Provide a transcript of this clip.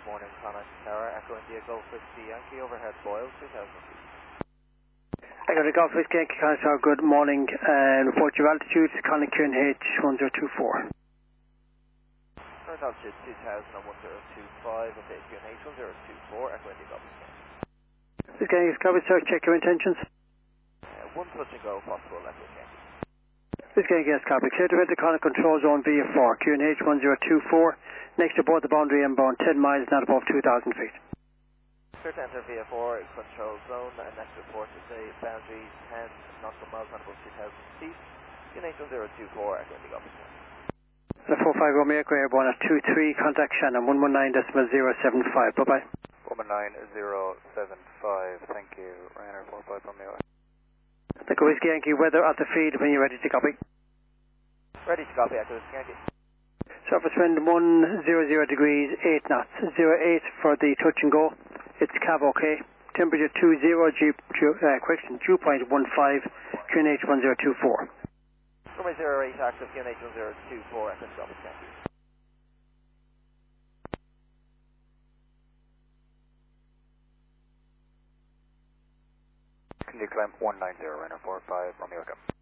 morning, Connacht Tower, Echo India Golf Whiskey Yankee, overhead Boyle, 2000 feet. Echo the Golf Whiskey Yankee, Connacht Tower, good morning, report your altitude, Connacht QNH 1024. Current altitude 2000 on 1025, update QNH 1024, Echo India Golf Whiskey Yankee. Whiskey Yankee, copy, sir, check your intentions. One touch and go possible, Echo Yankee. Whiskey Yankee, yes, copy, clear to enter Connacht Control Zone VF4, QNH 1024, next to board the boundary inbound 10 miles, not above 2,000 feet. Clear to enter VF4 control zone, and next report to say boundary 10 nautical miles, not above 2,000 feet. QNH 1024, Echo India Golf Whiskey Yankee. The 45 Romeo Echo Airborne at 23, contact Shannon 119.075, bye-bye. 119.075, thank you, Ryanair 45 Romeo. Echo Whiskey Yankee, weather at the field when you're ready to copy. Ready to copy, Echo Whiskey Yankee. Surface wind 100 degrees, 8 knots, 08 for the touch and go. It's cab okay. Temperature 20, correction, dew point 15, QNH 1024. Runway 08 active, QNH 1024, Echo Golf Whiskey Yankee. Can you climb 190, Ryanair 45 Romeo Echo.